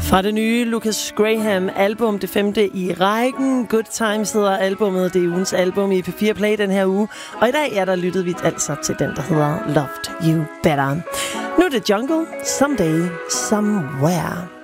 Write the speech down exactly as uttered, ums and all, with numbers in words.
Fra det nye Lucas Graham album, det femte i rækken. Good Times hedder albumet. Det er ugens album i P fire Play den her uge. Og i dag er der lyttet vi altså til den, der hedder Loved You Better. Nu er det Jungle, Someday, Somewhere.